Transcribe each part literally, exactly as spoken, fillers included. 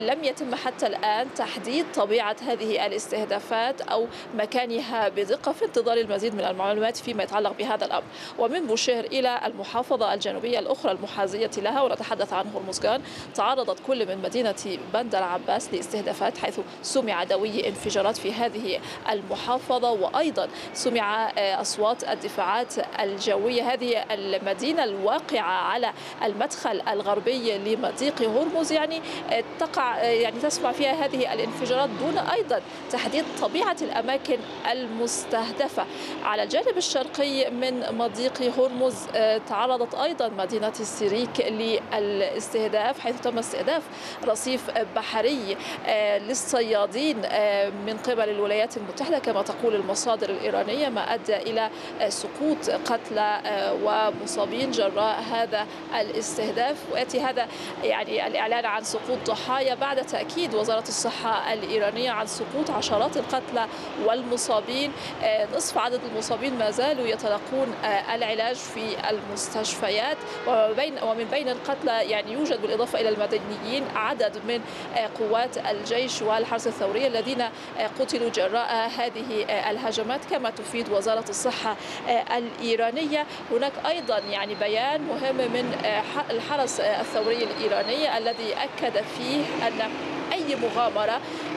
لم يتم حتى الآن تحديد طبيعة هذه الاستهدافات أو مكانها بدقة، في انتظار المزيد من المعلومات فيما يتعلق بهذا الأمر. ومن بوشير إلى المحافظة الجنوبية الأخرى المحاذية لها، ونتحدث عن هرمزغان، تعرضت كل من مدينة بندر عباس لاستهدافات، حيث سمع دوي انفجارات في هذه المحافظة، وأيضا سمع أصوات الدفاعات الجوية. هذه المدينة الواقعة على المدخل الغربي لمضيق هرمز يعني تقع يعني تسمع فيها هذه الانفجارات دون أيضا تحديد طبيعة الأماكن المستهدفة. على الجانب الشرقي من مضيق هرمز تعرضت أيضا مدينة السيريك للاستهداف، حيث تم استهداف رصيف بحري للصيادين من قبل الولايات المتحدة كما تقول المصادر الإيرانية، ما أدى إلى سقوط قتلى ومصابين جراء هذا الاستهداف. ويأتي هذا يعني الإعلان عن سقوط ضحايا بعد تأكيد وزارة الصحة الإيرانية عن سقوط عشرات القتلى والمصابين. نصف عدد المصابين ما زالوا يتلقون العلاج في المستشفيات، ومن بين القتلى يعني يوجد بالإضافة إلى المدنيين عدد من قوات الجيش والحرس الثوري الذين قتلوا جراء هذه الهجمات كما تفيد وزارة الصحة الإيرانية. هناك أيضا يعني بيان مهم من الحرس الثوري الإيراني الذي أكد فيه أن أي مغامرة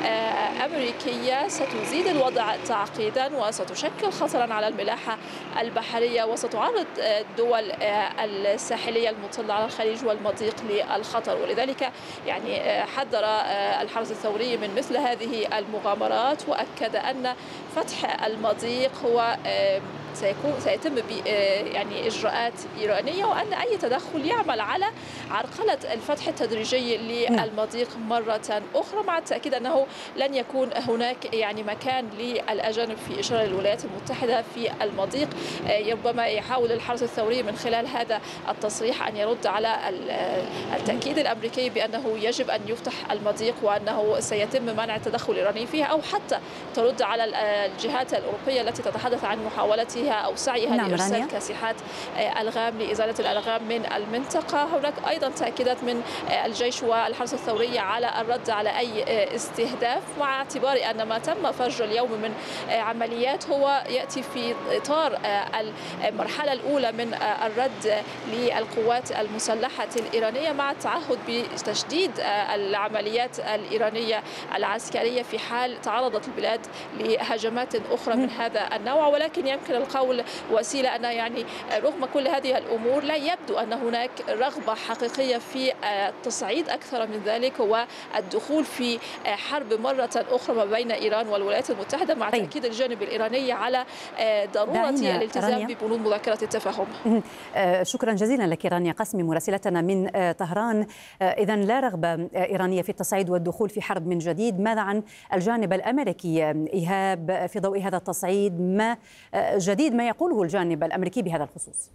أمريكية ستزيد الوضع تعقيدا وستشكل خطرا على الملاحة البحرية، وستعرض الدول الساحلية المطلة على الخليج والمضيق للخطر. ولذلك يعني حذر الحرس الثوري من مثل هذه المغامرات، وأكد أن فتح المضيق هو سيكون سيتم يعني إجراءات إيرانية، وأن أي تدخل يعمل على عرقلة الفتح التدريجي للمضيق مرة أخرى، مع التأكيد أنه لن يكون هناك يعني مكان للأجانب في إشارة الولايات المتحدة في المضيق. ربما يحاول الحرس الثوري من خلال هذا التصريح أن يرد على التأكيد الأمريكي بأنه يجب أن يفتح المضيق وأنه سيتم منع التدخل الإيراني فيها، أو حتى ترد على الجهات الأوروبية التي تتحدث عن محاولتها أو سعيها نعم لإرسال رانيا. كاسحات ألغام لإزالة الألغام من المنطقة. هناك أيضا تأكيدات من الجيش والحرس الثوري على الرد على أي استهداف، مع اعتبار أن ما تم فرجه اليوم من عمليات هو يأتي في إطار المرحلة الأولى من الرد للقوات المسلحة الإيرانية، مع التعهد بتشديد العمليات الإيرانية العسكرية في حال تعرضت البلاد لهجمات أخرى من هذا النوع. ولكن يمكن القول وسيلة أن يعني رغم كل هذه الأمور لا يبدو أن هناك رغبة حقيقية في تصعيد أكثر من ذلك والدخول في حرب مرة أخرى ما بين إيران والولايات المتحدة، مع تأكيد الجانب الإيراني على ضرورة الالتزام ببنود مذكرة التفاهم. شكرا جزيلا لك رانيا قاسمي مراسلتنا من طهران. إذن لا رغبة إيرانية في التصعيد والدخول في حرب من جديد. ماذا عن الجانب الأمريكي إيهاب في ضوء هذا التصعيد؟ ما جديد ما يقوله الجانب الأمريكي بهذا الخصوص؟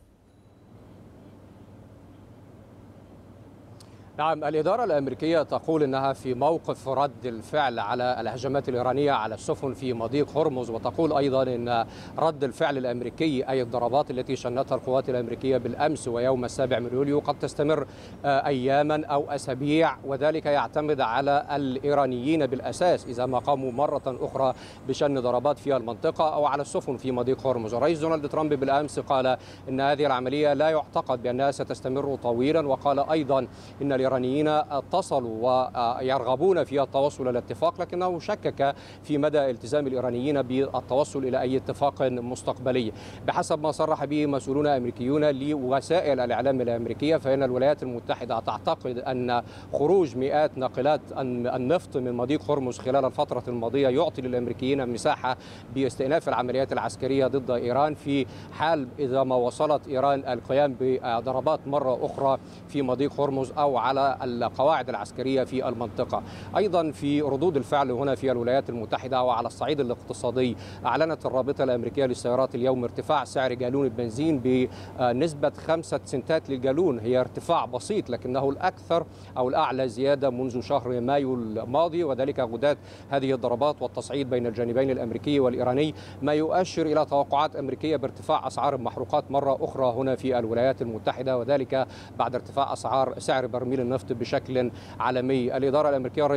نعم، الإدارة الأمريكية تقول أنها في موقف رد الفعل على الهجمات الإيرانية على السفن في مضيق هرمز، وتقول أيضا أن رد الفعل الأمريكي أي الضربات التي شنتها القوات الأمريكية بالأمس ويوم السابع من يوليو قد تستمر أياما أو أسابيع، وذلك يعتمد على الإيرانيين بالأساس إذا ما قاموا مرة أخرى بشن ضربات في المنطقة أو على السفن في مضيق هرمز. الرئيس دونالد ترامب بالأمس قال أن هذه العملية لا يعتقد بأنها ستستمر طويلا، وقال أيضا أن الإيرانيين اتصلوا ويرغبون في التوصل إلى اتفاق، لكنه شكك في مدى التزام الإيرانيين بالتوصل إلى أي اتفاق مستقبلي. بحسب ما صرح به مسؤولون أمريكيون لوسائل الإعلام الأمريكية، فإن الولايات المتحدة تعتقد أن خروج مئات ناقلات النفط من مضيق هرمز خلال الفترة الماضية يعطي للأمريكيين مساحة باستئناف العمليات العسكرية ضد إيران في حال إذا ما وصلت إيران القيام بضربات مرة أخرى في مضيق هرمز أو على القواعد العسكرية في المنطقة. أيضا في ردود الفعل هنا في الولايات المتحدة وعلى الصعيد الاقتصادي، أعلنت الرابطة الأمريكية للسيارات اليوم ارتفاع سعر جالون البنزين بنسبة خمسة سنتات للجالون. هي ارتفاع بسيط لكنه الأكثر أو الأعلى زيادة منذ شهر مايو الماضي، وذلك غداة هذه الضربات والتصعيد بين الجانبين الأمريكي والإيراني، ما يؤشر إلى توقعات أمريكية بارتفاع أسعار المحروقات مرة أخرى هنا في الولايات المتحدة، وذلك بعد ارتفاع أسعار سعر برميل النفط بشكل عالمي. الإدارة الأمريكية